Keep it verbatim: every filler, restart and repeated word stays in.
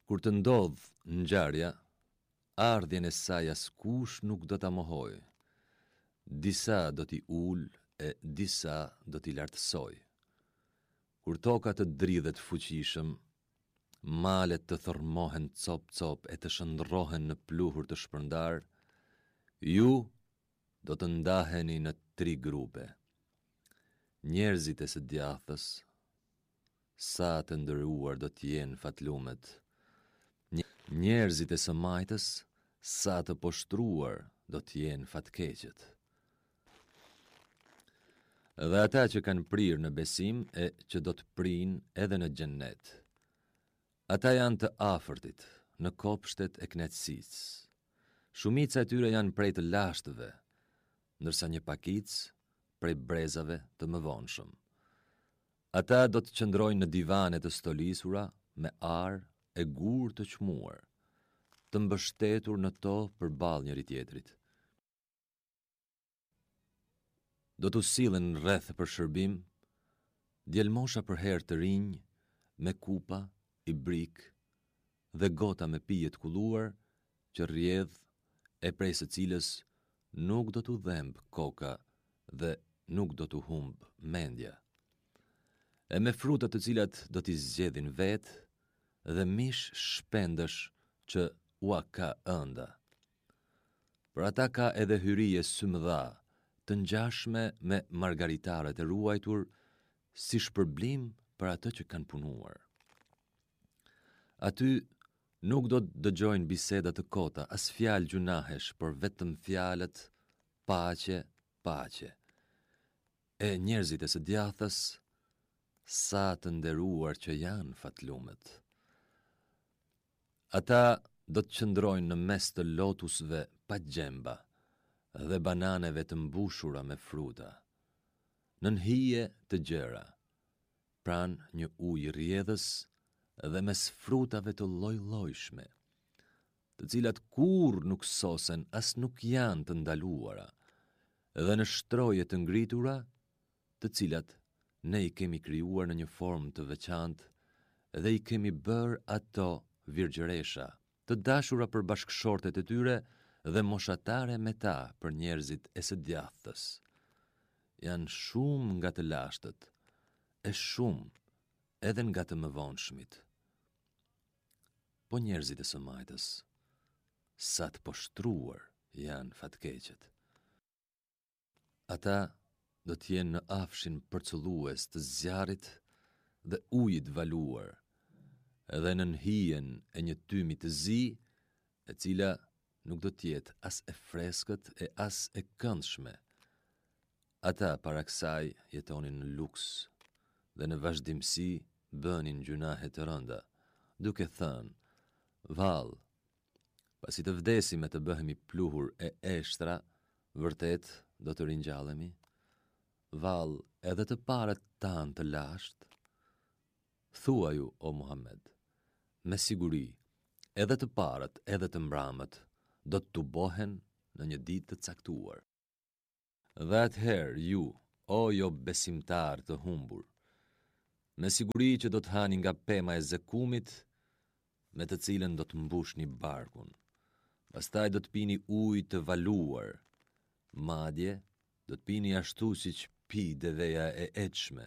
Kur të ndodh ngjarja, ardhjen e saj askush nuk do ta mohoj. Disa do t'i ul e disa do t'i lartësoj. Kur toka të dridhet fuqishëm, malet të thërmohen cop-cop e të shndrrohen në pluhur të shpërndar, ju do të ndaheni në tri grupe. Njerëzit e së djathës, sa të ndëruar do t'jenë fatlumet. Njerëzit e së majtës, sa të poshtruar do t'jenë fatkeqet. Dhe ata që kanë prirë në besim e që do të prinë edhe në xhennet. Ata janë të afërtit, në kopshtet e kënaqësisë. Shumica e tyre janë prej të lashtëve, ndërsa një pakicë prej brezave të mëvonshëm. Ata do të qëndrojnë në divane të stolisura me arë e gur të qmuar, të mbështetur në to përballë njëri tjetrit. Do të sillen rreth për shërbim, djelmosha për herë të rinj, me kupa, i brik, dhe gota me pije të kulluar, që rrjedh e prej së cilës nuk do t'u dhemb koka dhe nuk do t'u humb mendja. E me frutat të cilat do t'i zgjedhin vetë, dhe mish shpendësh që ua ka ënda. Për ata ka edhe hyrije symdha, të ngjashme me margaritaret e ruajtur si shpërblim për atë që kanë punuar. Aty nuk do të dëgjojnë biseda të kota, as fjalë gjunahesh, por vetëm fjalët paqe, paqe. E njerëzit e së djathës, sa të nderuar që janë fatlumet. Ata do të qëndrojnë në mes të lotusve pa gjemba dhe bananeve të mbushura me fruta, nën hije të gjera, pran një ujë rrjedhës dhe mes frutave të lloj-llojshme, të cilat kur nuk sosen as nuk janë të ndaluara, dhe në shtroje të ngritura, të cilat ne i kemi krijuar në një formë të veçantë dhe i kemi bërë ato virgjëresha, të dashura për bashkëshortet e tyre dhe moshatare me ta për njerëzit e së djathës. Janë shumë nga të lashtët, e shumë edhe nga të mëvonshmit. Po njerëzit e së majtës, sa të poshtruar janë fatkeqet. Ata do t'jenë në afshin përcëllues të zjarit dhe ujit valuar, edhe në hijen e një tymi të zi, e cila nuk do t'jetë as e freskët e as e këndshme. Ata para kësaj jetonin në luks dhe në vazhdimsi bënin gjunahe të rënda, duke thënë, vallë, pasi të vdesim e të bëhemi pluhur e eshtra, vërtet do të ringjallemi. Vallë, edhe të parët tanë të lashtë, thua ju, o Muhammed, me siguri, edhe të parët, edhe të mbramët, do të tubohen në një ditë të caktuar. Dhe atëherë ju, o jo besimtar të humbur, me siguri që do të hani nga pema e zekumit, me të cilën do të mbushni barkun. Pastaj do të pini ujë të valuar, madje do të pini ashtu siç pi deveja e etshme,